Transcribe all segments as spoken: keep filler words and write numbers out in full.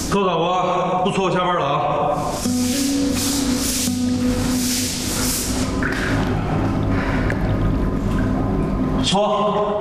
各位大哥，不错，我下班了啊。错。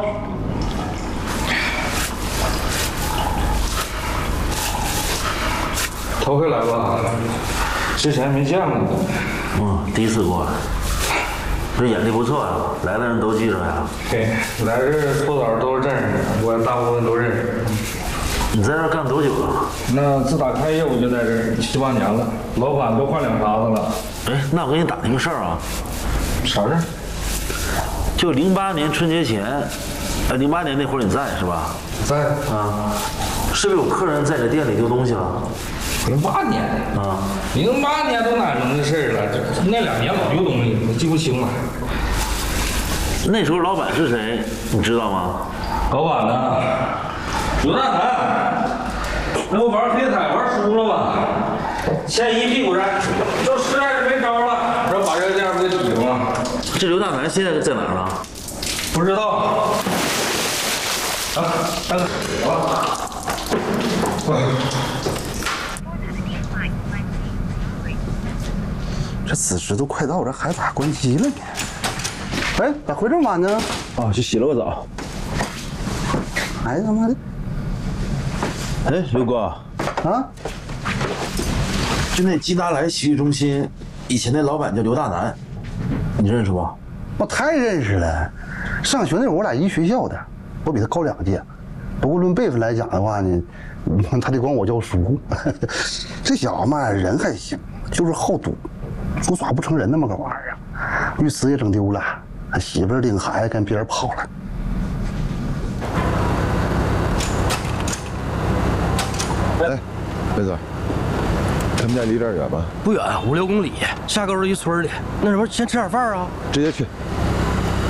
头回来吧，之前没见过你。 嗯，第一次过来。这眼力不错呀，来的人都记着呀。 嘿，来这儿搓澡都是认识的，我大部分都认识。 你在这儿干多久了？ 那自打开业务就在这儿七八年了，老板都换两茬子了。 哎，那我给你打听个事儿啊。 啥事儿？ 就零八年春节前，呃，零八年那会儿你在是吧？ 在啊，是不是有客人在这店里丢东西了？ 零八年啊， 零八年都哪能的事儿了？这那两年老丢东西，我记不清了。 那时候老板是谁，你知道吗？ 老板呢？刘大南，那不玩黑彩玩输了吧？欠一屁股债，就实在是没招了，然后把这个店给抵上了。 这刘大南现在在哪儿呢？ 不知道。啊，大哥，好了。 这子时都快到，这还咋关机了呢？哎，咋回这么晚呢？ 哦，去洗了个澡。 哎他妈的！ 哎，刘哥啊， 就那吉达莱洗浴中心，以前那老板叫刘大南，你认识不？ 我太认识了。上学那会儿我俩一学校的，我比他高两届。不过论辈分来讲的话呢，他得管我叫叔。这小子嘛，人还行，就是好赌，说耍不成人那么个玩意儿啊。律师也整丢了，媳妇儿领孩子跟别人跑了。 哎，贝子，他们家离这儿远吗？ 不远，五六公里，下沟是一村里。那什么，先吃点饭啊？ 直接去。